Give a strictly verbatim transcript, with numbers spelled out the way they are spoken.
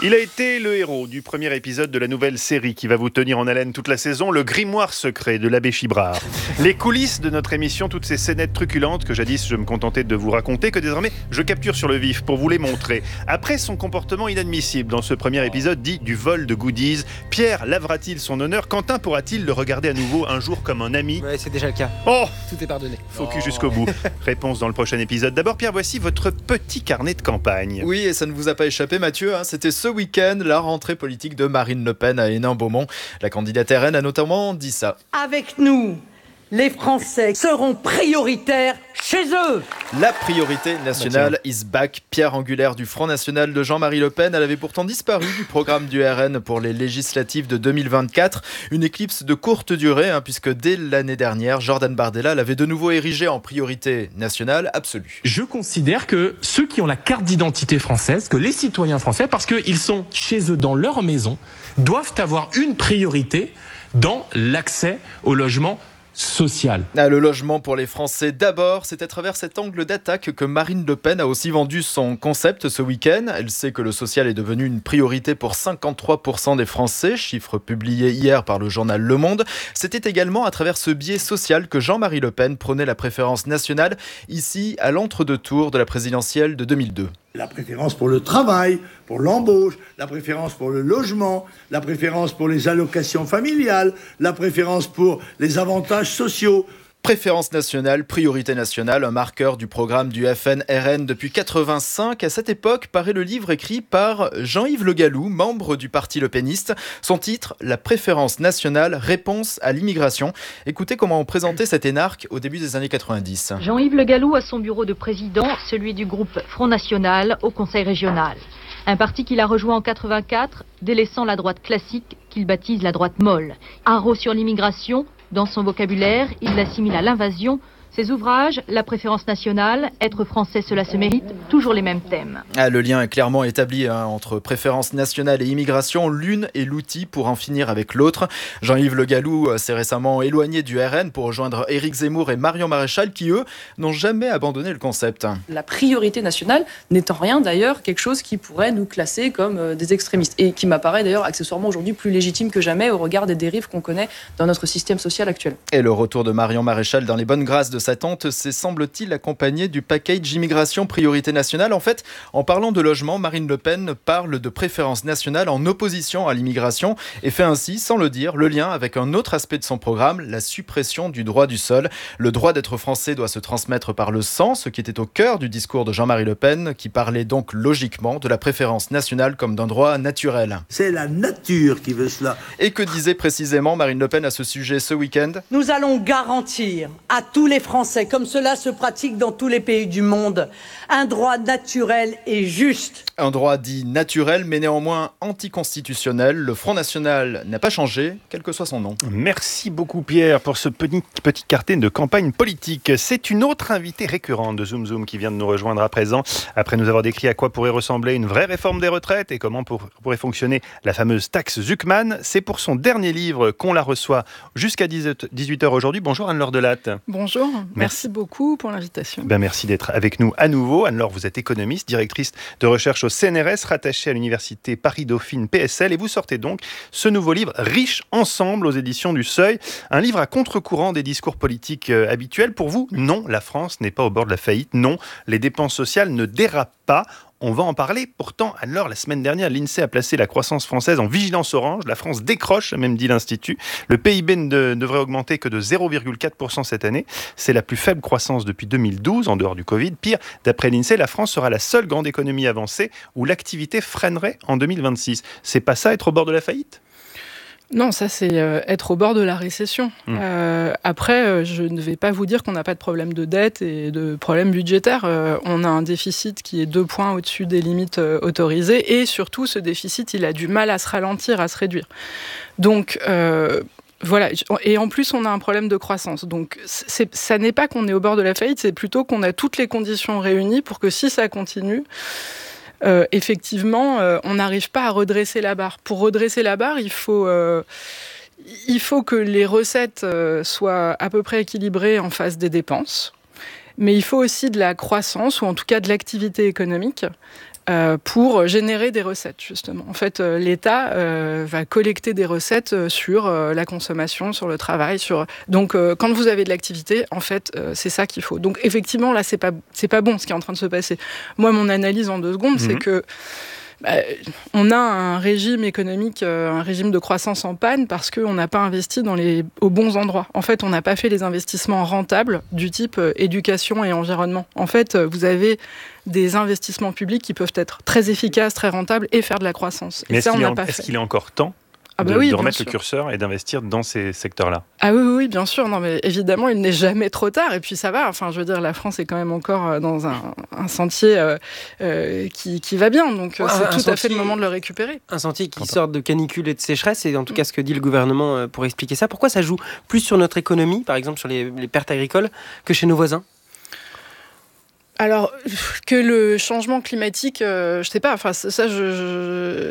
Il a été le héros du premier épisode de la nouvelle série qui va vous tenir en haleine toute la saison, le grimoire secret de l'abbé Chibrard. Les coulisses de notre émission, toutes ces scénettes truculentes que jadis je me contentais de vous raconter, que désormais je capture sur le vif pour vous les montrer. Après son comportement inadmissible dans ce premier épisode dit du vol de goodies, Pierre lavera-t-il son honneur? Quentin pourra-t-il le regarder à nouveau un jour comme un ami? Ouais, c'est déjà le cas. Oh, tout est pardonné. Focus jusqu'au bout. Réponse dans le prochain épisode. D'abord Pierre, voici votre petit carnet de campagne. Oui, et ça ne vous a pas échappé Mathieu, hein, c'était ce week-end la rentrée politique de Marine Le Pen à Hénin-Beaumont. La candidate R N a notamment dit ça. Avec nous, les Français seront prioritaires chez eux. La priorité nationale is back. Pierre angulaire du Front National de Jean-Marie Le Pen. Elle avait pourtant disparu du programme du R N pour les législatives de deux mille vingt-quatre. Une éclipse de courte durée, hein, puisque dès l'année dernière, Jordan Bardella l'avait de nouveau érigée en priorité nationale absolue. Je considère que ceux qui ont la carte d'identité française, que les citoyens français, parce qu'ils sont chez eux dans leur maison, doivent avoir une priorité dans l'accès au logement social. Ah, le logement pour les Français d'abord, c'est à travers cet angle d'attaque que Marine Le Pen a aussi vendu son concept ce week-end. Elle sait que le social est devenu une priorité pour cinquante-trois pour cent des Français, chiffre publié hier par le journal Le Monde. C'était également à travers ce biais social que Jean-Marie Le Pen prenait la préférence nationale, ici à l'entre-deux tours de la présidentielle de deux mille deux. La préférence pour le travail, pour l'embauche, la préférence pour le logement, la préférence pour les allocations familiales, la préférence pour les avantages sociaux. Préférence nationale, priorité nationale, un marqueur du programme du F N R N depuis quatre-vingt-cinq. À cette époque, paraît le livre écrit par Jean-Yves Le Gallou, membre du parti Le Peniste. Son titre, La préférence nationale, réponse à l'immigration. Écoutez comment on présentait cet énarque au début des années quatre-vingt-dix. Jean-Yves Le Gallou a son bureau de président, celui du groupe Front National au Conseil régional. Un parti qu'il a rejoint en quatre-vingt-quatre, délaissant la droite classique qu'il baptise la droite molle. Haro sur l'immigration. Dans son vocabulaire, il l'assimile à l'invasion. Ses ouvrages, La préférence nationale, Être français, cela se mérite, toujours les mêmes thèmes. Ah, le lien est clairement établi hein, entre préférence nationale et immigration. L'une est l'outil pour en finir avec l'autre. Jean-Yves Le Gallou s'est récemment éloigné du R N pour rejoindre Éric Zemmour et Marion Maréchal qui, eux, n'ont jamais abandonné le concept. La priorité nationale n'est en rien d'ailleurs quelque chose qui pourrait nous classer comme euh, des extrémistes et qui m'apparaît d'ailleurs accessoirement aujourd'hui plus légitime que jamais au regard des dérives qu'on connaît dans notre système social actuel. Et le retour de Marion Maréchal dans les bonnes grâces de sa tante, c'est semble-t-il accompagné du package immigration priorité nationale. En fait, en parlant de logement, Marine Le Pen parle de préférence nationale en opposition à l'immigration et fait ainsi, sans le dire, le lien avec un autre aspect de son programme, la suppression du droit du sol. Le droit d'être français doit se transmettre par le sang, ce qui était au cœur du discours de Jean-Marie Le Pen, qui parlait donc logiquement de la préférence nationale comme d'un droit naturel. C'est la nature qui veut cela. Et que disait précisément Marine Le Pen à ce sujet ce week-end ? Nous allons garantir à tous les Français, comme cela se pratique dans tous les pays du monde, un droit naturel et juste. Un droit dit naturel, mais néanmoins anticonstitutionnel. Le Front National n'a pas changé, quel que soit son nom. Merci beaucoup Pierre pour ce petit, petit carnet de campagne politique. C'est une autre invitée récurrente de Zoom Zoom qui vient de nous rejoindre à présent. Après nous avoir décrit à quoi pourrait ressembler une vraie réforme des retraites et comment pour, pourrait fonctionner la fameuse taxe Zuckman, c'est pour son dernier livre qu'on la reçoit jusqu'à dix-huit heures aujourd'hui. Bonjour Anne-Laure Delatte. Bonjour, merci, merci beaucoup pour l'invitation. Ben merci d'être avec nous à nouveau. Anne-Laure, vous êtes économiste, directrice de recherche au C N R S, rattachée à l'université Paris-Dauphine P S L, et vous sortez donc ce nouveau livre Riches ensemble aux éditions du Seuil, un livre à contre-courant des discours politiques euh, habituels. Pour vous, non, la France n'est pas au bord de la faillite, non, les dépenses sociales ne dérapent pas. On va en parler. Pourtant, alors, la semaine dernière, l'INSEE a placé la croissance française en vigilance orange. La France décroche, a même dit l'Institut. Le P I B ne devrait augmenter que de zéro virgule quatre pour cent cette année. C'est la plus faible croissance depuis deux mille douze, en dehors du Covid. Pire, d'après l'INSEE, la France sera la seule grande économie avancée où l'activité freinerait en deux mille vingt-six. C'est pas ça, être au bord de la faillite ? Non, ça c'est euh, être au bord de la récession. Mmh. Euh, après, euh, je ne vais pas vous dire qu'on n'a pas de problème de dette et de problème budgétaire. Euh, on a un déficit qui est deux points au-dessus des limites euh, autorisées et surtout ce déficit, il a du mal à se ralentir, à se réduire. Donc... Euh, Voilà, et en plus on a un problème de croissance. Donc c'est, ça n'est pas qu'on est au bord de la faillite, c'est plutôt qu'on a toutes les conditions réunies pour que si ça continue, euh, effectivement, euh, on n'arrive pas à redresser la barre. Pour redresser la barre, il faut, euh, il faut que les recettes euh, soient à peu près équilibrées en face des dépenses, mais il faut aussi de la croissance, ou en tout cas de l'activité économique, euh, pour générer des recettes, justement. En fait, euh, l'État euh, va collecter des recettes sur euh, la consommation, sur le travail. Sur... Donc, euh, quand vous avez de l'activité, en fait, euh, c'est ça qu'il faut. Donc, effectivement, là, c'est pas, c'est pas bon ce qui est en train de se passer. Moi, mon analyse en deux secondes, mmh. c'est que Bah, on a un régime économique, euh, un régime de croissance en panne parce qu'on n'a pas investi dans les, aux bons endroits. En fait, on n'a pas fait les investissements rentables du type euh, éducation et environnement. En fait, euh, vous avez des investissements publics qui peuvent être très efficaces, très rentables et faire de la croissance. Mais et ça, est-ce, on qu'il, n'a est, pas est-ce fait. qu'il est encore temps Ah bah de, oui, de remettre sûr. le curseur et d'investir dans ces secteurs-là? Ah oui, oui, oui, bien sûr. Non, mais évidemment, il n'est jamais trop tard. Et puis ça va. Enfin, je veux dire, la France est quand même encore dans un, un sentier euh, euh, qui, qui va bien. Donc ouais, c'est tout sentier, à fait le moment de le récupérer. Un sentier qui sort de canicule et de sécheresse. C'est en tout cas ce que dit le gouvernement pour expliquer ça. Pourquoi ça joue plus sur notre économie, par exemple sur les, les pertes agricoles, que chez nos voisins? Alors, que le changement climatique, euh, je sais pas, enfin, ça, je, je,